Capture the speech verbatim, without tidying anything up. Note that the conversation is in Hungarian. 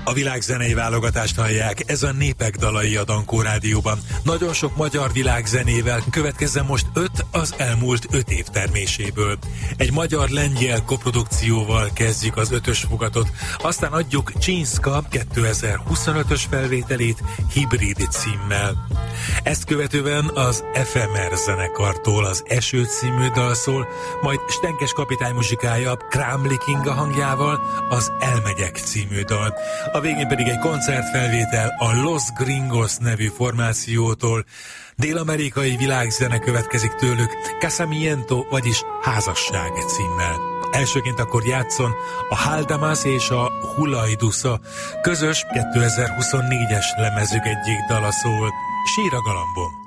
A világzenei válogatást hallják, ez a Népek dalai a Dankó Rádióban. Nagyon sok magyar világzenével, következzen most öt az elmúlt öt év terméséből. Egy magyar-lengyel koprodukcióval kezdjük az ötös fogatot, aztán adjuk Csinszka kétezer-huszonötös felvételét Hibrid címmel. Ezt követően az Efemer zenekartól az Eső című dal szól, majd Stenkes kapitány muzsikája Krámli Kinga hangjával az Elmegyek című dal. A végén pedig egy koncertfelvétel a Los Gringos nevű formációtól. Dél-amerikai világzene következik tőlük, Casamiento, vagyis Házasság címmel. Elsőként akkor játszon a Haldamas és a Hulaidusza közös kétezer-huszonnégyes lemezük egyik dala szól, Sír a galambon.